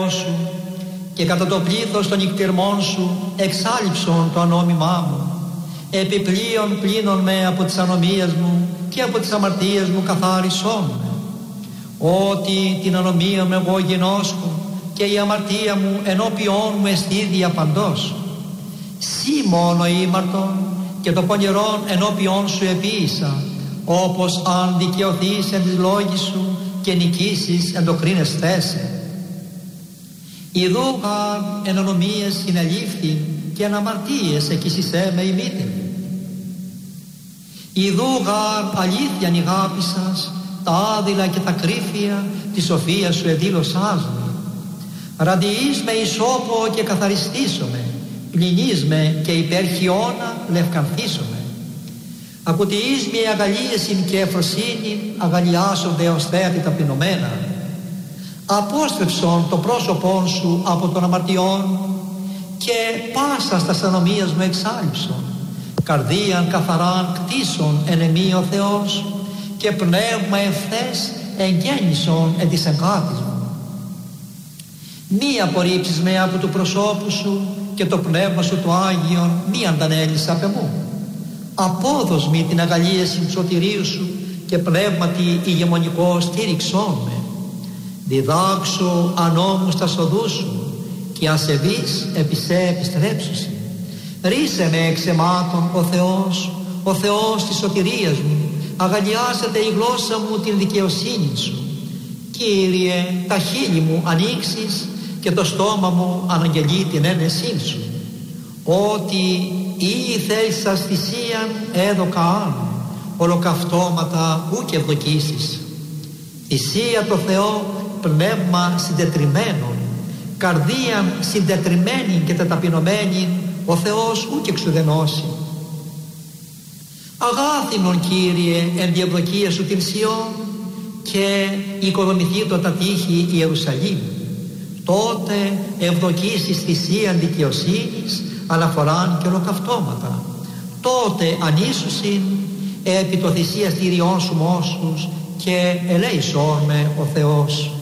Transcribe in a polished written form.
σου και κατά το πλήθος των νυκτυρμών σου εξάλειψον το ανόμημά μου. Επιπλέον πλύνον με από τις ανομίες μου και από τις αμαρτίες μου καθάρισόν με. Ότι την ανομία μου εγώ γινώσκω και η αμαρτία μου ενώπιόν μου εστίδια παντός. Σύ μόνο ήμαρτον και το πονηρόν ενώπιόν σου επίησα, όπως αν δικαιωθείς εν της λόγης σου και νικήσεις εν το κρίνες θέση. Ιδού εν ονομίες συνελήφθη και εν αμαρτίες εκείσισέ με ημίτευη. Ιδού αλήθειαν ηγάπησας τα άδειλα και τα κρύφια τη σοφία σου εδήλωσάς με. Ραντιείς με ισόπο και καθαριστήσομαι, πλυνείς με και υπέρ χιώνα λευκανθήσομαι. Ακουτιείς με αγαλίεσιν και εφροσύνη αγαλιάσονται ως θέατη ταπεινωμένα. Απόστρεψον το πρόσωπόν σου από των αμαρτιών και πάσα στα ανομίας μου εξάλειψον. Καρδίαν καθαράν κτίσον εν εμή ο Θεός και πνεύμα ευθές εγγέννησον εν της εγκάτης μου. Μη απορρίψεις με από του προσώπου σου και το πνεύμα σου το Άγιον μη αντανέλεις απ' εμού. Απόδος μη την αγαλίαση του σωτηρίου σου και πνεύματι ηγεμονικό στήριξόν με. Διδάξω ανώμους τα σοδού σου και ασεβείς επί σε επιστρέψουσι. Ρίσε με εξ αιμάτων ο Θεός της σωτηρίας μου, αγαλιάσετε η γλώσσα μου την δικαιοσύνη σου. Κύριε, τα χείλη μου ανοίξεις και το στόμα μου αναγγελεί την ένεσή σου. Ότι ή θέλησας θυσίαν έδωκα άνω, ολοκαυτώματα ούκ ευδοκίσεις. Θυσία το Θεό πνεύμα συντετριμένον, καρδίαν συντετριμένη και ταπεινωμένη ο Θεός ούκ εξουδενώσει. Αγάθινον Κύριε εν διευδοκία σου την Σιών και οικοδομηθεί το τα τείχη Ιερουσαλήμ. Τότε ευδοκίσεις θυσίαν δικαιοσύνης αναφοράν και ολοκαυτώματα. Τότε ανήσουσιν επί το θυσία στηριών σου μόσους και ελέησόν με ο Θεός.